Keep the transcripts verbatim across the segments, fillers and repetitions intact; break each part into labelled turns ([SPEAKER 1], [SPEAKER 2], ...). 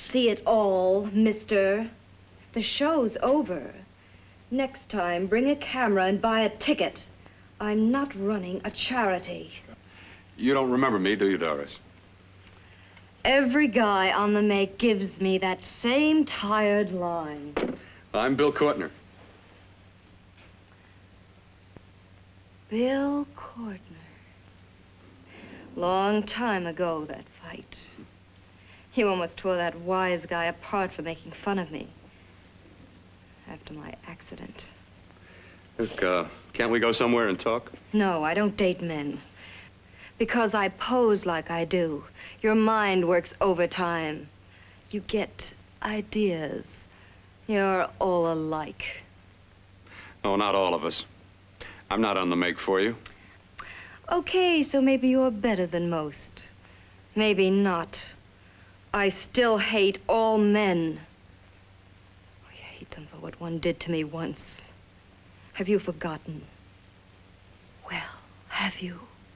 [SPEAKER 1] see it all, mister. The show's over. Next time, bring a camera and buy a ticket. I'm not running a charity.
[SPEAKER 2] You don't remember me, do you, Doris?
[SPEAKER 1] Every guy on the make gives me that same tired line.
[SPEAKER 2] I'm Bill Courtner.
[SPEAKER 1] Bill Courtner. Long time ago, that fight. You almost tore that wise guy apart for making fun of me. After my accident.
[SPEAKER 2] Look, uh, can't we go somewhere and talk?
[SPEAKER 1] No, I don't date men. Because I pose like I do. Your mind works overtime. You get ideas. You're all alike.
[SPEAKER 2] No, not all of us. I'm not on the make for you.
[SPEAKER 1] Okay, so maybe you're better than most. Maybe not. I still hate all men. I hate them for what one did to me once. Have you forgotten? Well, have you?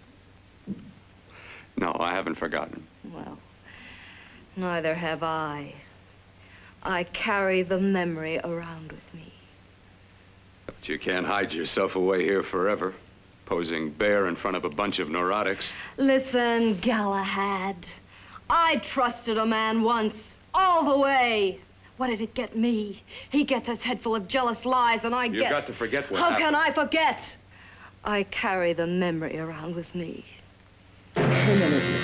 [SPEAKER 2] No, I haven't forgotten.
[SPEAKER 1] Well, neither have I. I carry the memory around with me.
[SPEAKER 2] But you can't hide yourself away here forever, posing bare in front of a bunch of neurotics.
[SPEAKER 1] Listen, Galahad. I trusted a man once, all the way. What did it get me? He gets his head full of jealous lies, and I
[SPEAKER 2] You've
[SPEAKER 1] get...
[SPEAKER 2] You've got to forget what
[SPEAKER 1] How
[SPEAKER 2] happened.
[SPEAKER 1] can I forget? I carry the memory around with me. Permanently.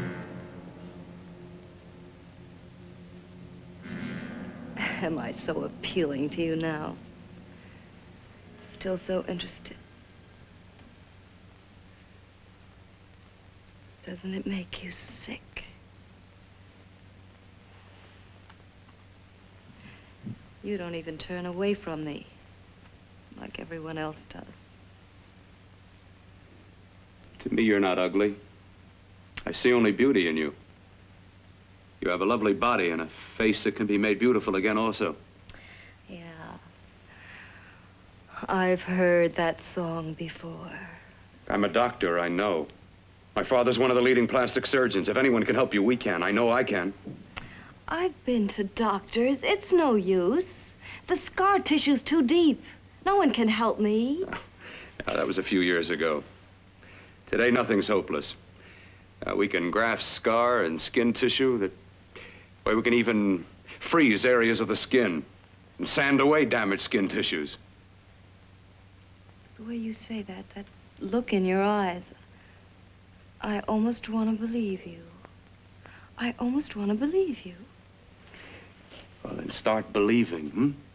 [SPEAKER 1] Am I so appealing to you now? Still so interested? Doesn't it make you sick? You don't even turn away from me, like everyone else does.
[SPEAKER 2] To me, you're not ugly. I see only beauty in you. You have a lovely body and a face that can be made beautiful again also.
[SPEAKER 1] Yeah. I've heard that song before.
[SPEAKER 2] I'm a doctor, I know. My father's one of the leading plastic surgeons. If anyone can help you, we can. I know I can.
[SPEAKER 1] I've been to doctors. It's no use. The scar tissue's too deep. No one can help me.
[SPEAKER 2] Now, that was a few years ago. Today, nothing's hopeless. Uh, we can graft scar and skin tissue. That way we can even freeze areas of the skin and sand away damaged skin tissues.
[SPEAKER 1] The way you say that, that look in your eyes, I almost want to believe you. I almost want to believe you.
[SPEAKER 2] Well, then start believing, hmm?